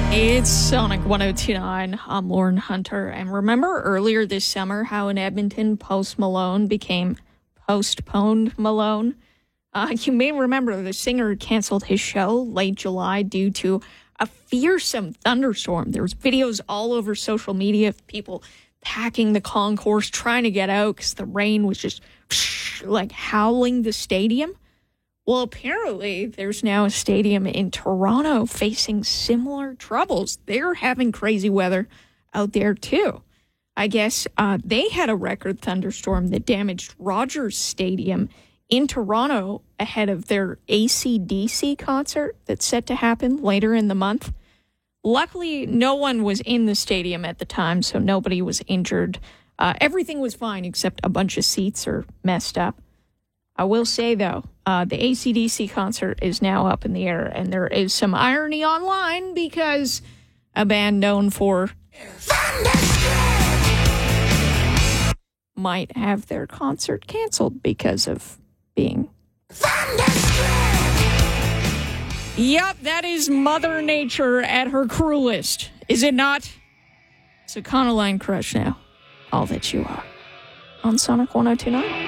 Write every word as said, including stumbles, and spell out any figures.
It's Sonic one oh two point nine. I'm Lauren Hunter. And remember earlier this summer how in Edmonton Post Malone became Postponed Malone? Uh, you may remember the singer canceled his show late July due to a fearsome thunderstorm. There was videos all over social media of people packing the concourse, trying to get out because the rain was just like howling the stadium. Well, apparently there's now a stadium in Toronto facing similar troubles. They're having crazy weather out there, too. I guess uh, they had a record thunderstorm that damaged Rogers Stadium in Toronto ahead of their A C D C concert that's set to happen later in the month. Luckily, no one was in the stadium at the time, so nobody was injured. Uh, everything was fine except a bunch of seats are messed up. I will say, though, uh, the A C D C concert is now up in the air, and there is some irony online because a band known for might have their concert canceled because of being Yep, that is Mother Nature at her cruelest, is it not? It's a Econoline Crush now. All that you are. On Sonic one oh two point nine.